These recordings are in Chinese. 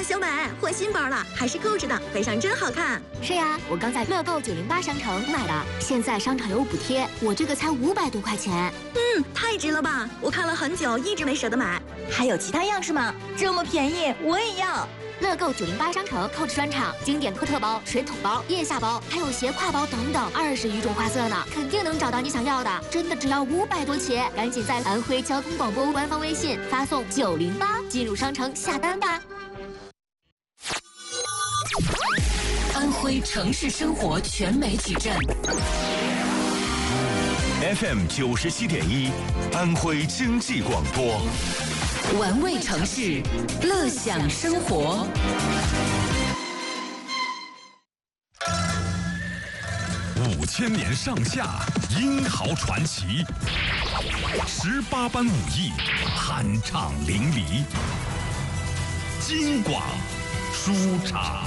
小美换新包了，还是购置的，背上真好看。 是呀，我刚在乐购908商城买的，现在商场有补贴，我这个才500多块钱。 太值了吧！我看了很久，一直没舍得买。 还有其他样式吗？这么便宜，我也要。 乐购908商城购置专场，经典托特包、水桶包、腋下包，还有斜挎包等等，20余种花色呢，肯定能找到你想要的。真的只要500多起，赶紧在安徽交通广播官方微信发送908进入商城下单吧。 安徽城市生活全媒体站 FM 97.1，安徽经济广播， 玩味城市，乐享生活。 5000年上下，英豪传奇，18般武艺，酣畅淋漓。京广书场。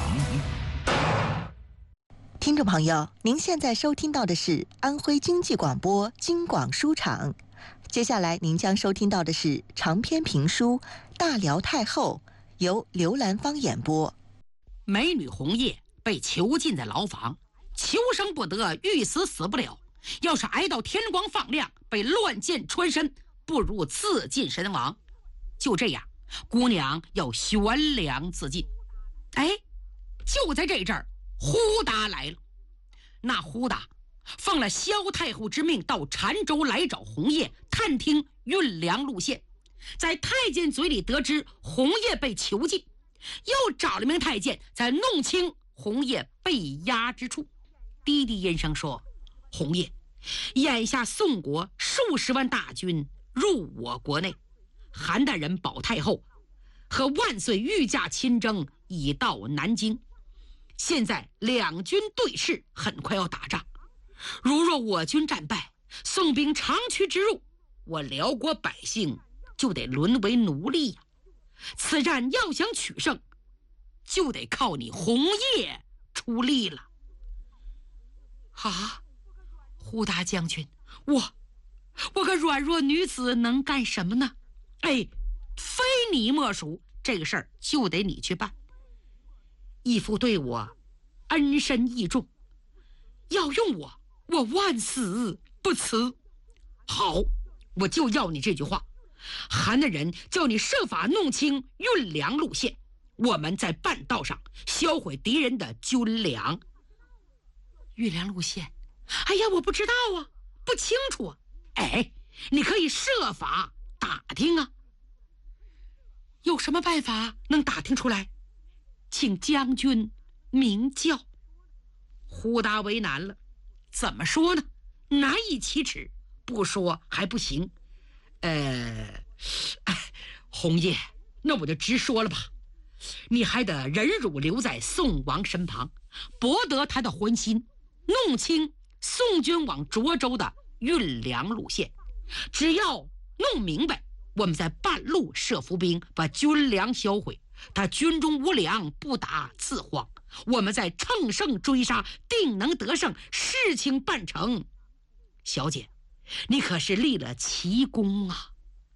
听众朋友，您现在收听到的是安徽经济广播京广书场。接下来您将收听到的是长篇评书《大辽太后》，由刘兰芳演播。 美女红叶被囚禁在牢房，求生不得，欲死死不了。要是挨到天光放亮，被乱箭穿身，不如自尽身亡。就这样，姑娘要悬梁自尽。哎，就在这阵儿，呼达来了。那呼达奉了萧太后之命，到澶州来找红叶，探听运粮路线。在太监嘴里得知红叶被囚禁，又找了名太监，才弄清红叶被押之处。低低音声说：红叶，眼下宋国数十万大军入我国内，韩大人保太后和万岁御驾亲征已到南京，现在两军对峙，很快要打仗。如若我军战败，宋兵长驱直入，我辽国百姓就得沦为奴隶呀。此战要想取胜，就得靠你红叶出力了。啊，呼达将军，我个软弱女子能干什么呢？哎，非你莫属，这个事儿就得你去办。义父对我恩深义重，要用我万死不辞。好，我就要你这句话。韩大人叫你设法弄清运粮路线，我们在半道上销毁敌人的军粮。运粮路线？哎呀，我不知道啊，不清楚啊。哎，你可以设法打听啊。有什么办法能打听出来？请将军明教。呼达为难了，怎么说呢？难以启齿，不说还不行。红叶，那我就直说了吧。你还得忍辱留在宋王身旁，博得他的欢心，弄清宋军往涿州的运粮路线。只要弄明白，我们在半路设伏兵，把军粮销毁，他军中无粮，不打自慌。我们再乘胜追杀，定能得胜，事情办成。小姐，你可是立了奇功啊！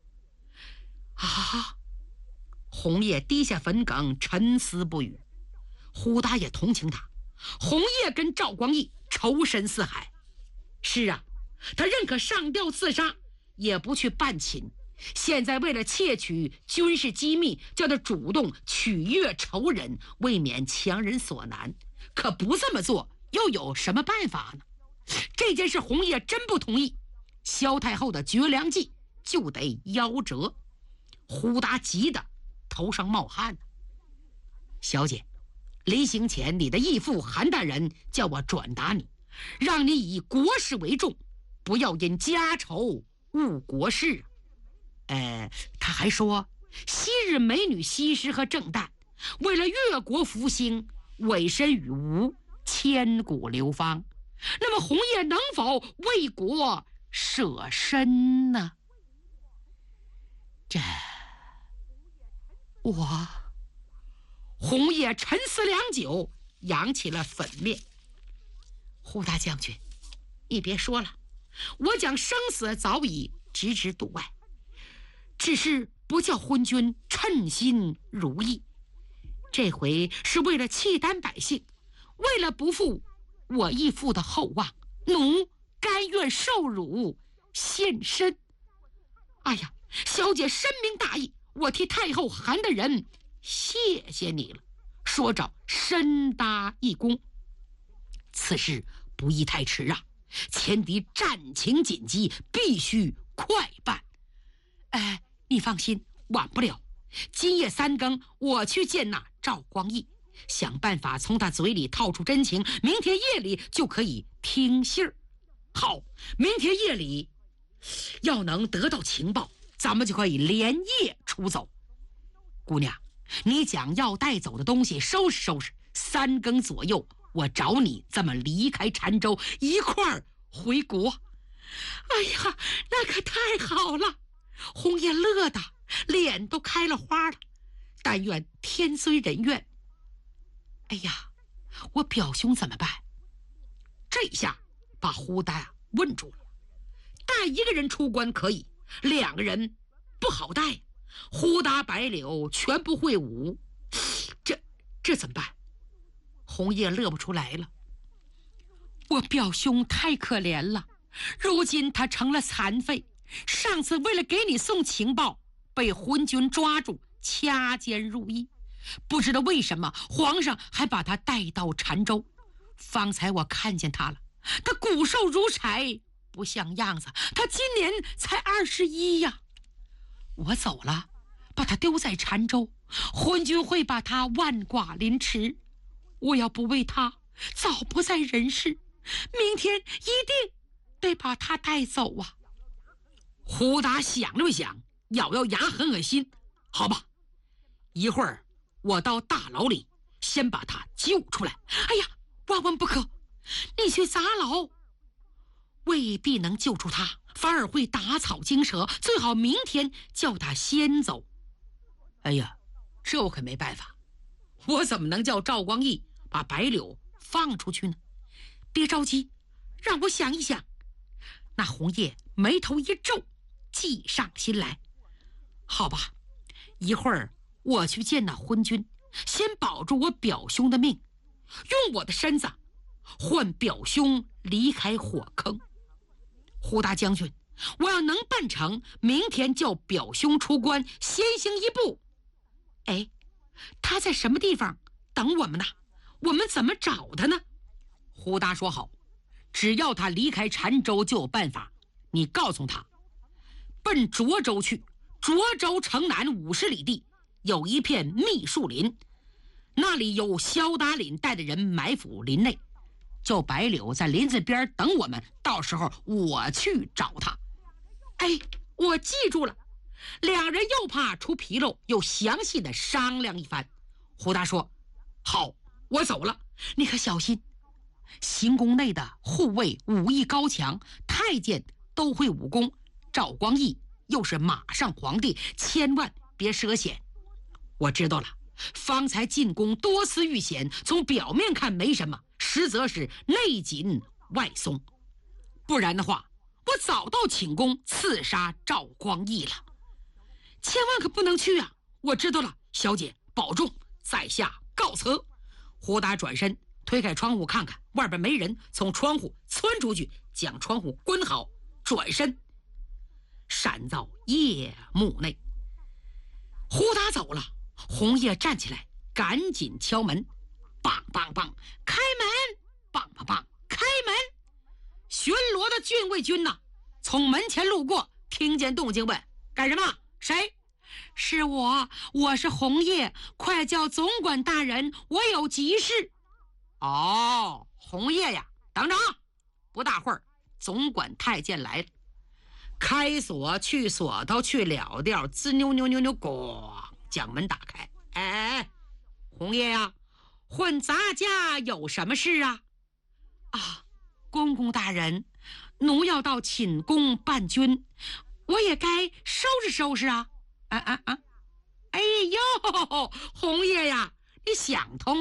啊！红叶低下粉梗，沉思不语。呼达也同情他，红叶跟赵光义仇深似海。是啊，他认可上吊自杀，也不去办寝。现在为了窃取军事机密，叫他主动取悦仇人，未免强人所难。可不这么做，又有什么办法呢？这件事红叶真不同意，萧太后的绝粮计就得夭折。呼达急得头上冒汗呢。小姐，临行前你的义父韩大人叫我转达你，让你以国事为重，不要因家仇误国事。他还说昔日美女西施和郑旦为了越国复兴，委身于吴，千古流芳。那么红叶能否为国舍身呢？红叶沉思良久，扬起了粉面。呼大将军，你别说了，我讲生死早已置之度外，只是不叫昏君称心如意。 这回是为了契丹百姓，为了不负我义父的厚望，奴甘愿受辱献身。哎呀，小姐深明大义，我替太后韩大人谢谢你了，说着深搭一躬。此事不宜太迟啊，前敌战情紧急，必须快办。你放心，晚不了。今夜3更，我去见那赵光义，想办法从他嘴里套出真情，明天夜里就可以听信儿。好，明天夜里要能得到情报，咱们就可以连夜出走。姑娘，你将要带走的东西收拾收拾，3更左右我找你，咱们离开澶州，一块儿回国。哎呀，那可太好了！红叶乐的脸都开了花了，但愿天随人愿。哎呀，我表兄怎么办？这下把胡大问住了。带一个人出关可以，2个人不好带。胡大白柳全不会武，这怎么办？红叶乐不出来了。我表兄太可怜了，如今他成了残废，上次为了给你送情报，被昏君抓住，掐尖入狱。不知道为什么皇上还把他带到澶州。方才我看见他了，他骨瘦如柴，不像样子。他今年才21呀。我走了，把他丢在澶州，昏君会把他万剐凌迟。我要不为他，早不在人世。明天一定得把他带走啊！胡达想了想，咬咬牙，狠狠心。好吧，一会儿我到大牢里先把他救出来。哎呀，万万不可！你去砸牢，未必能救出他，反而会打草惊蛇。最好明天叫他先走。哎呀，这我可没办法，我怎么能叫赵光义把白柳放出去呢？别着急，让我想一想。那红叶眉头一皱，计上心来。好吧，一会儿我去见那昏君，先保住我表兄的命，用我的身子换表兄离开火坑。胡大将军，我要能办成，明天叫表兄出关，先行一步。哎，他在什么地方等我们呢？我们怎么找他呢？胡大说好，只要他离开澶州就有办法。你告诉他，奔涿州去，涿州城南50里地有一片密树林，那里有萧达岭带的人埋伏林内，叫白柳在林子边等我们，到时候我去找他。哎，我记住了。2人又怕出纰漏，又详细的商量一番。胡大说，好，我走了，你可小心。行宫内的护卫武艺高强，太监都会武功，赵光义又是马上皇帝，千万别涉险。我知道了，方才进宫多次遇险，从表面看没什么，实则是内紧外松，不然的话我早到寝宫刺杀赵光义了。千万可不能去啊！我知道了，小姐保重，在下告辞。胡达转身推开窗户看看外边没人，从窗户窜出去，将窗户关好，转身闪到夜幕内。胡达走了，红叶站起来，赶紧敲门，梆梆梆，开门！梆梆梆，开门！巡逻的禁卫军呐，从门前路过，听见动静问：干什么？谁？是我是红叶，快叫总管大人，我有急事。哦，红叶呀，等着啊！不大会儿，总管太监来了，开锁去锁头去了调，滋扭扭扭扭，咣，将门打开。哎，红叶呀，混咱家有什么事啊？啊，公公大人，奴要到寝宫办军，我也该收拾收拾啊！哎呦，红叶呀，你想通